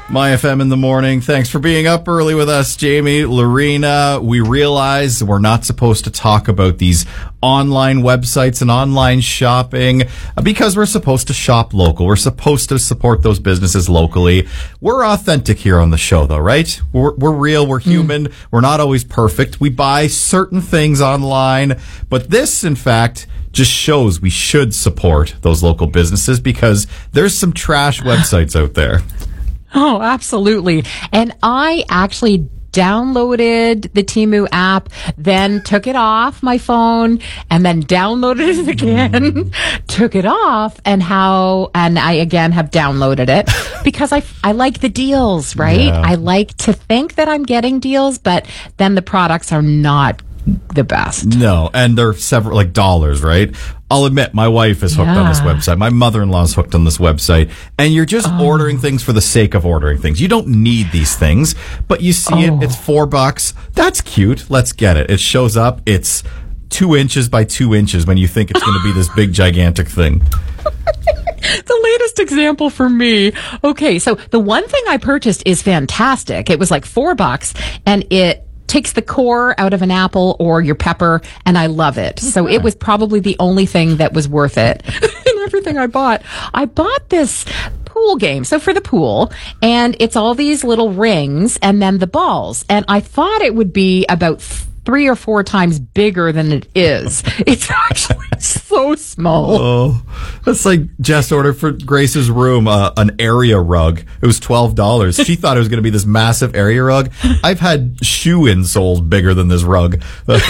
My FM in the morning. Thanks for being up early with us, Jamie, Lorena. We realize we're not supposed to talk about these online websites and online shopping because we're supposed to shop local. We're supposed to support those businesses locally. We're authentic here on the show, though, right? We're real. We're human. We're not always perfect. We buy certain things online, but this, in fact, just shows we should support those local businesses because there's some trash websites out there. Oh, absolutely. And I actually downloaded the Temu app, then took it off my phone, and then downloaded it again, took it off, and I again have downloaded it because I like the deals, right? Yeah. I like to think that I'm getting deals, but then the products are not the best. No, and they're several, like dollars, right? I'll admit, my wife is hooked on this website. My mother-in-law's hooked on this website. And you're just ordering things for the sake of ordering things. You don't need these things, but you see it. It's $4. That's cute. Let's get it. It shows up. It's 2 inches by 2 inches when you think it's going to be this big, gigantic thing. The latest example for me. Okay, so the one thing I purchased is fantastic. It was like $4, and it takes the core out of an apple or your pepper, and I love it. So it was probably the only thing that was worth it in everything I bought. I bought this pool game, so for the pool, and it's all these little rings and then the balls. And I thought it would be about 3 or 4 times bigger than it is. It's actually so small. Oh, that's like Jess ordered for Grace's room an area rug. It was $12. She thought it was going to be this massive area rug. I've had shoe insoles bigger than this rug.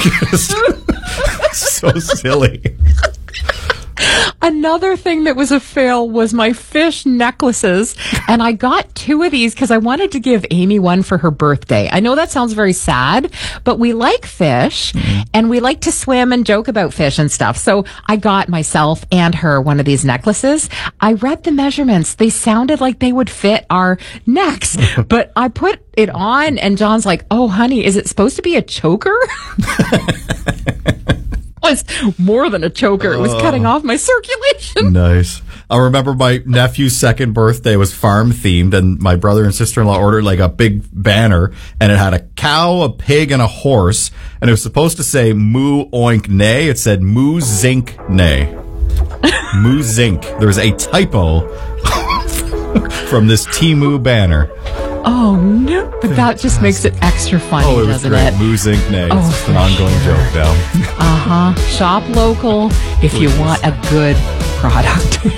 So silly. Another thing that was a fail was my fish necklaces. And I got 2 of these because I wanted to give Amy one for her birthday. I know that sounds very sad, but we like fish and we like to swim and joke about fish and stuff. So I got myself and her one of these necklaces. I read the measurements. They sounded like they would fit our necks, but I put it on and John's like, "Oh, honey, is it supposed to be a choker?" Was more than a choker. It was cutting off my circulation. Nice. I remember my nephew's second birthday was farm themed, and my brother and sister-in-law ordered like a big banner, and it had a cow, a pig, and a horse, and it was supposed to say moo oink nay. It said moo zink nay. Moo zink. There was a typo from this Temu banner. Oh, no. But that just makes it extra funny, it was doesn't great. it? Moo zink nay. It's just an ongoing joke now. Shop local if you want a good product.